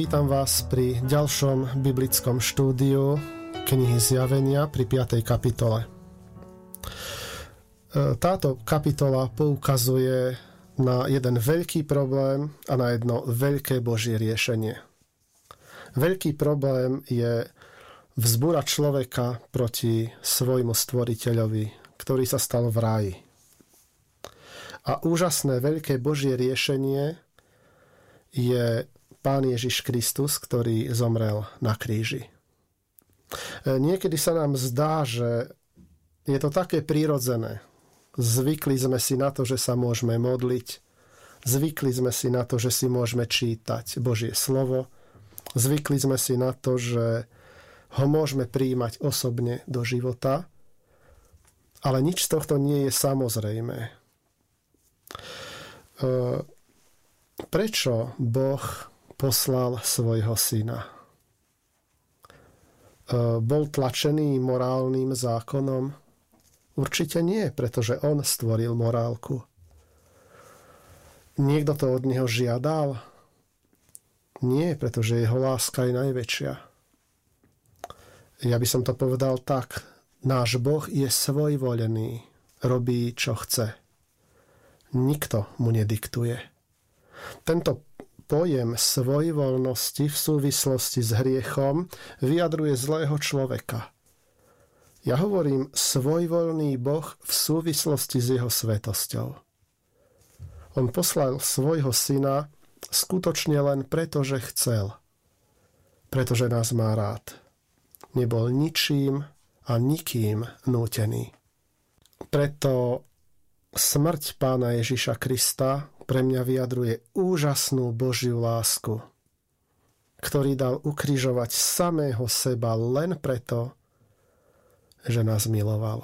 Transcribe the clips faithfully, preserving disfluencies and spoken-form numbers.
Vítam vás pri ďalšom biblickom štúdiu knihy Zjavenia pri piatej kapitole. Táto kapitola poukazuje na jeden veľký problém a na jedno veľké Božie riešenie. Veľký problém je vzbúrať človeka proti svojmu stvoriteľovi, ktorý sa stal v ráji. A úžasné veľké Božie riešenie je Pán Ježiš Kristus, ktorý zomrel na kríži. Niekedy sa nám zdá, že je to také prirodzené. Zvykli sme si na to, že sa môžeme modliť. Zvykli sme si na to, že si môžeme čítať Božie slovo. Zvykli sme si na to, že ho môžeme prijímať osobne do života. Ale nič z tohto nie je samozrejmé. Prečo Boh poslal svojho syna? Bol tlačený morálnym zákonom? Určite nie, pretože on stvoril morálku. Niekto to od neho žiadal? Nie, pretože jeho láska je najväčšia. Ja by som to povedal tak. Náš Boh je svojvoľný. Robí, čo chce. Nikto mu nediktuje. Tento pojem svojvoľnosti v súvislosti s hriechom vyjadruje zlého človeka. Ja hovorím svojvoľný Boh v súvislosti s jeho svätosťou. On poslal svojho syna skutočne len preto, že chcel. Pretože nás má rád. Nebol ničím a nikým nútený. Preto smrť Pána Ježiša Krista pre mňa vyjadruje úžasnú Božiu lásku, ktorý dal ukrižovať samého seba len preto, že nás miloval.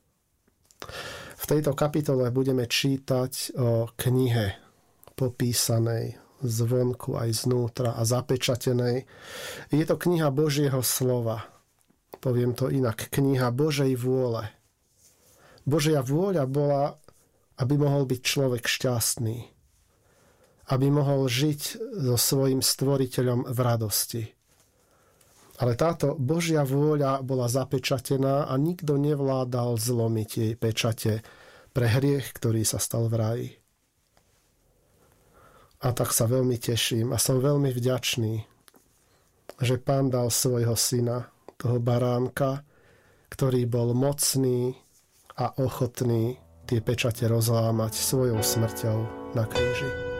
V tejto kapitole budeme čítať o knihe popísanej zvonku aj znútra a zapečatenej. Je to kniha Božieho slova. Poviem to inak. Kniha Božej vôle. Božia vôľa bola, aby mohol byť človek šťastný. Aby mohol žiť so svojím stvoriteľom v radosti. Ale táto Božia vôľa bola zapečatená a nikto nevládal zlomiť jej pečate pre hriech, ktorý sa stal v ráji. A tak sa veľmi teším a som veľmi vďačný, že Pán dal svojho syna, toho baránka, ktorý bol mocný a ochotný tie pečate rozlámať svojou smrťou na kríži.